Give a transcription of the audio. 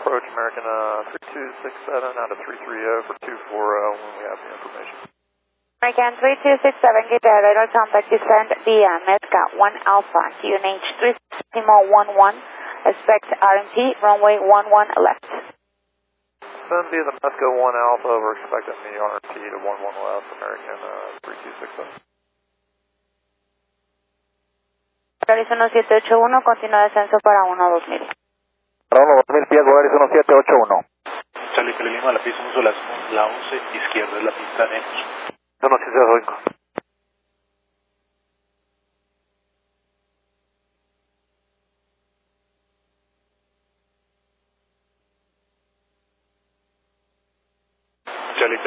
approach American 3267 out of 330 for 240 when we have the information. American 3267, get that radar contact descend via Mesca 1 Alpha, QNH 311, expect RMP, runway 11 left. Send via the Mesca 1 Alpha, we're expecting the RMP to 11 left, American 3267. Volaris 1781, continúa descenso para 12000. Para 2000 pies, Volaris 1781. Charlie Lima, la pista 1, la 11 izquierda es la pista de 1725.